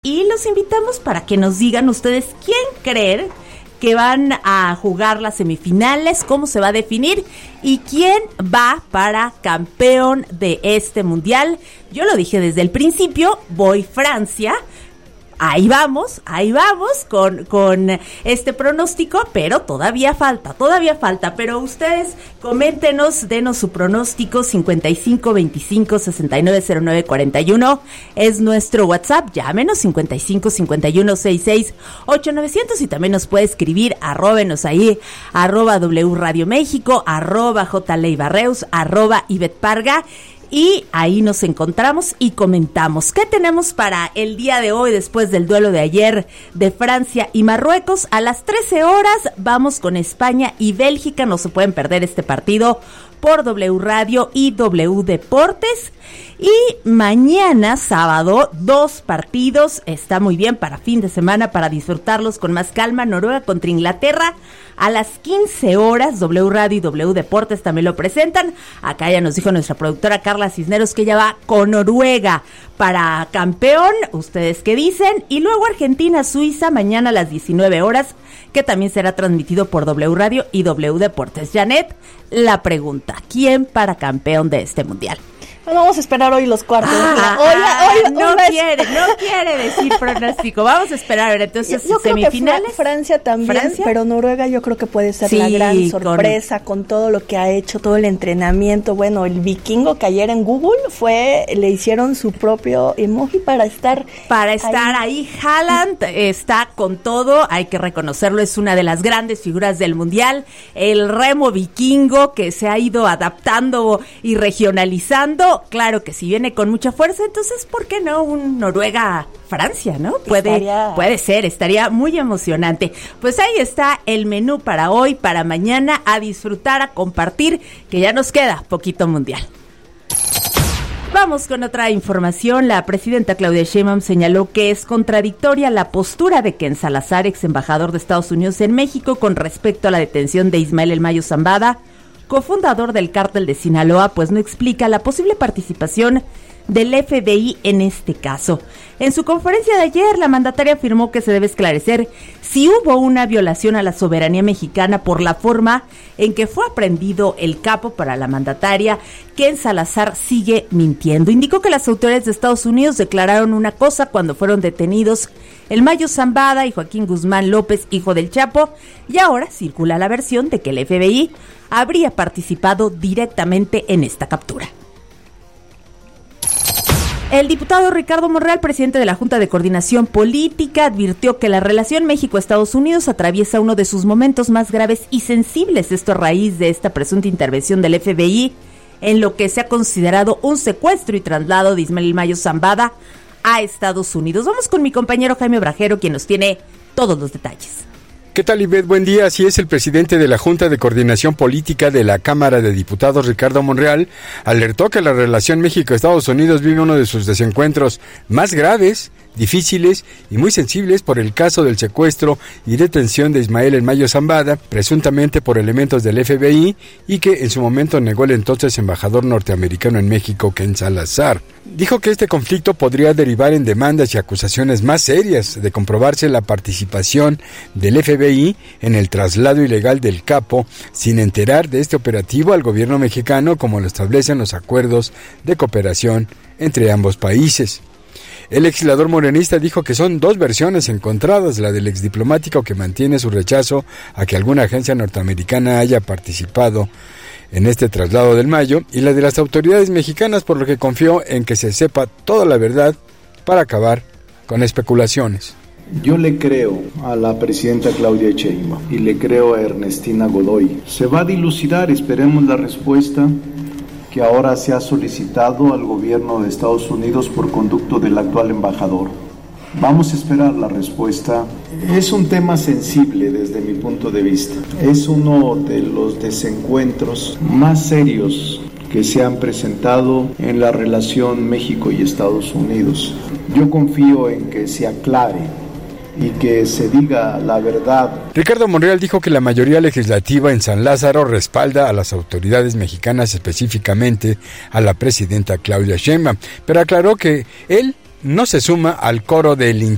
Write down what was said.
Y los invitamos para que nos digan ustedes quién creen que van a jugar las semifinales, cómo se va a definir y quién va para campeón de este mundial. Yo lo dije desde el principio, voy Francia. Ahí vamos con este pronóstico, pero todavía falta, pero ustedes coméntenos, denos su pronóstico. 5525-690941 es nuestro WhatsApp, llámenos 5551668900 y también nos puede escribir, arróbenos ahí, @W Radio México, @JLeibarreus, @Ivette y ahí nos encontramos y comentamos. ¿Qué tenemos para el día de hoy después del duelo de ayer de Francia y Marruecos? A las 13 horas vamos con España y Bélgica. No se pueden perder este partido por W Radio y W Deportes. Y mañana, sábado, 2 partidos. Está muy bien para fin de semana, para disfrutarlos con más calma. Noruega contra Inglaterra. A las 15 horas, W Radio y W Deportes también lo presentan. Acá ya nos dijo nuestra productora Carla Cisneros que ella va con Noruega para campeón. ¿Ustedes qué dicen? Y luego Argentina-Suiza, mañana a las 19 horas, que también será transmitido por W Radio y W Deportes. Janet, la pregunta, ¿quién para campeón de este mundial? Bueno, vamos a esperar hoy los cuartos. No quiere decir pronóstico. Vamos a esperar, entonces, yo semifinales. Creo que Francia también, pero Noruega yo creo que puede ser la gran sorpresa con todo lo que ha hecho, todo el entrenamiento. Bueno, el vikingo que ayer en Google le hicieron su propio emoji para estar ahí. Haaland está con todo, hay que reconocerlo, es una de las grandes figuras del mundial. El remo vikingo que se ha ido adaptando y regionalizando. Claro que si viene con mucha fuerza, entonces ¿por qué no un Noruega-Francia, no? Puede ser, estaría muy emocionante. Pues ahí está el menú para hoy, para mañana, a disfrutar, a compartir, que ya nos queda poquito mundial. Vamos con otra información. La presidenta Claudia Sheinbaum señaló que es contradictoria la postura de Ken Salazar, ex embajador de Estados Unidos en México, con respecto a la detención de Ismael El Mayo Zambada, cofundador del cártel de Sinaloa, pues no explica la posible participación del FBI en este caso. En su conferencia de ayer, la mandataria afirmó que se debe esclarecer si hubo una violación a la soberanía mexicana por la forma en que fue aprehendido el capo. Para la mandataria, Ken Salazar sigue mintiendo. Indicó que las autoridades de Estados Unidos declararon una cosa cuando fueron detenidos El Mayo Zambada y Joaquín Guzmán López, hijo del Chapo, y ahora circula la versión de que el FBI habría participado directamente en esta captura. El diputado Ricardo Monreal, presidente de la Junta de Coordinación Política, advirtió que la relación México-Estados Unidos atraviesa uno de sus momentos más graves y sensibles, esto a raíz de esta presunta intervención del FBI en lo que se ha considerado un secuestro y traslado de Ismael Mayo Zambada a Estados Unidos. Vamos con mi compañero Jaime Brajero, quien nos tiene todos los detalles. ¿Qué tal, Ivette? Buen día. Así es, el presidente de la Junta de Coordinación Política de la Cámara de Diputados, Ricardo Monreal, alertó que la relación México-Estados Unidos vive uno de sus desencuentros más graves, difíciles y muy sensibles por el caso del secuestro y detención de Ismael El Mayo Zambada, presuntamente por elementos del FBI, y que en su momento negó el entonces embajador norteamericano en México, Ken Salazar. Dijo que este conflicto podría derivar en demandas y acusaciones más serias de comprobarse la participación del FBI en el traslado ilegal del capo, sin enterar de este operativo al gobierno mexicano, como lo establecen los acuerdos de cooperación entre ambos países. El legislador morenista dijo que son dos versiones encontradas, la del exdiplomático que mantiene su rechazo a que alguna agencia norteamericana haya participado en este traslado del Mayo, y la de las autoridades mexicanas, por lo que confió en que se sepa toda la verdad para acabar con especulaciones. Yo le creo a la presidenta Claudia Sheinbaum y le creo a Ernestina Godoy. Se va a dilucidar, esperemos la respuesta que ahora se ha solicitado al gobierno de Estados Unidos por conducto del actual embajador. Vamos a esperar la respuesta. Es un tema sensible desde mi punto de vista. Es uno de los desencuentros más serios que se han presentado en la relación México y Estados Unidos. Yo confío en que se aclare y que se diga la verdad. Ricardo Monreal dijo que la mayoría legislativa en San Lázaro respalda a las autoridades mexicanas, específicamente a la presidenta Claudia Sheinbaum, pero aclaró que él no se suma al coro del